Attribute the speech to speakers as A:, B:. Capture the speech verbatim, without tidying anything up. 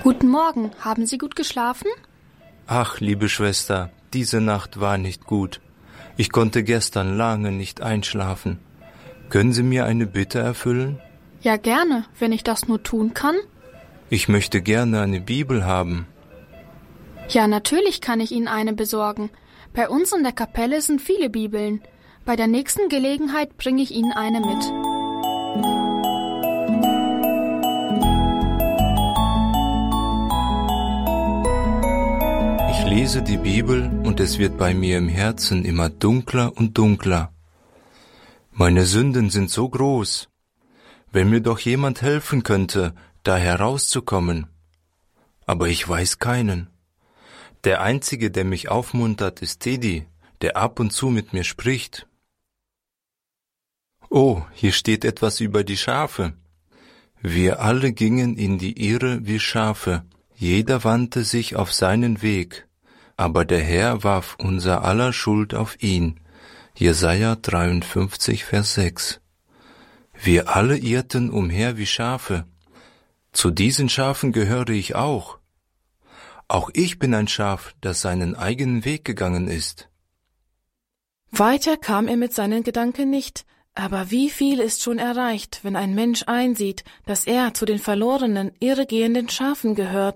A: Guten Morgen, haben Sie gut geschlafen?
B: Ach, liebe Schwester, diese Nacht war nicht gut. Ich konnte gestern lange nicht einschlafen. Können Sie mir eine Bitte erfüllen?
A: Ja, gerne, wenn ich das nur tun kann.
B: Ich möchte gerne eine Bibel haben.
A: Ja, natürlich kann ich Ihnen eine besorgen. Bei uns in der Kapelle sind viele Bibeln. Bei der nächsten Gelegenheit bringe ich Ihnen eine mit.
B: Ich lese die Bibel und es wird bei mir im Herzen immer dunkler und dunkler. Meine Sünden sind so groß. Wenn mir doch jemand helfen könnte, da herauszukommen. Aber ich weiß keinen. Der Einzige, der mich aufmuntert, ist Teddy, der ab und zu mit mir spricht. Oh, hier steht etwas über die Schafe. Wir alle gingen in die Irre wie Schafe, jeder wandte sich auf seinen Weg, aber der Herr warf unser aller Schuld auf ihn. Jesaja dreiundfünfzig, Vers sechs. Wir alle irrten umher wie Schafe. Zu diesen Schafen gehöre ich auch. Auch ich bin ein Schaf, das seinen eigenen Weg gegangen ist.
C: Weiter kam er mit seinen Gedanken nicht, aber wie viel ist schon erreicht, wenn ein Mensch einsieht, dass er zu den verlorenen, irregehenden Schafen gehört